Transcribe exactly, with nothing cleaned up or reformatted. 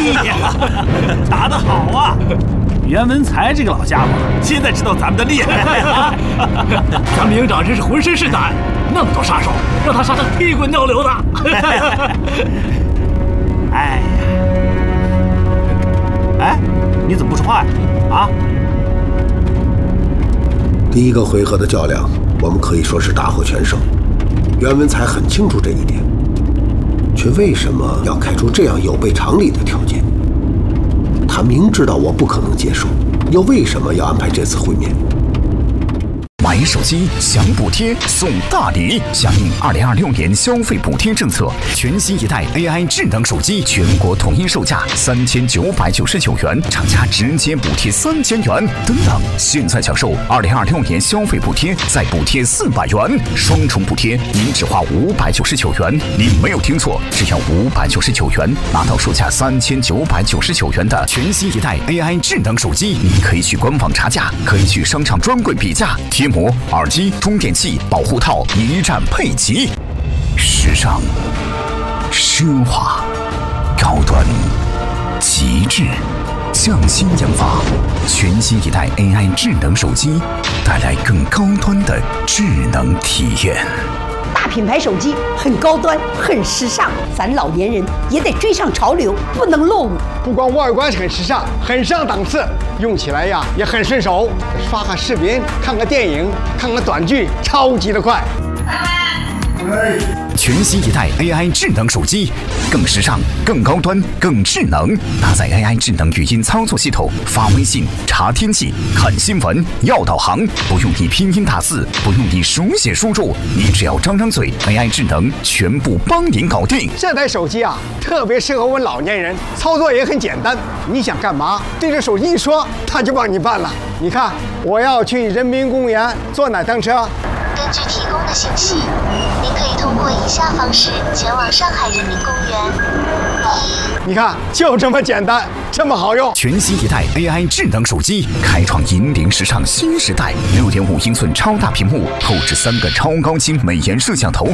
呀，打得好啊！袁文才这个老家伙，现在知道咱们的厉害了。 咱们营长真是浑身是胆，那么多杀手，让他杀得屁滚尿流的。 哎呀，哎，你怎么不说话呀？啊？ 第一个回合的较量，我们可以说是大获全胜。袁文才很清楚这一点，却为什么要开出这样有悖常理的条件？他明知道我不可能接受，又为什么要安排这次会面？ 买手机享补贴送大礼，响应二零二六年消费补贴政策，全新一代 A I 智能手机全国统一售价三千九百九十九元，厂家直接补贴三千元。等等，现在享受二零二六年消费补贴，再补贴四百元，双重补贴，您只花五百九十九元。您没有听错，只要五百九十九元，拿到售价三千九百九十九元的全新一代 A I 智能手机。您可以去官网查价，可以去商场专柜比价，贴膜、耳机、充电器、保护套一站配齐，时尚、奢华、高端、极致，匠心研发，全新一代 A I 智能手机，带来更高端的智能体验。 大品牌手机很高端，很时尚，咱老年人也得追上潮流，不能落伍。 不光外观很时尚，很上档次，用起来呀也很顺手。刷个视频，看个电影，看个短剧，超级的快。 全新一代 A I 智能手机，更时尚、更高端、更智能。搭载 A I 智能语音操作系统，发微信、查天气、看新闻、要导航，不用你拼音打字，不用你手写输入，你只要张张嘴 ，A I 智能全部帮您搞定。 这台手机啊，特别适合我们老年人，操作也很简单。你想干嘛，对着手机一说，它就帮你办了。你看，我要去人民公园坐哪趟车？ 根据提供的信息，您可以通过以下方式前往上海人民公园。 你看，就这么简单，这么好用。 全新一代 A I 智能手机，开创引领时尚新时代。六点五英寸超大屏幕，后置三个超高清美颜摄像头。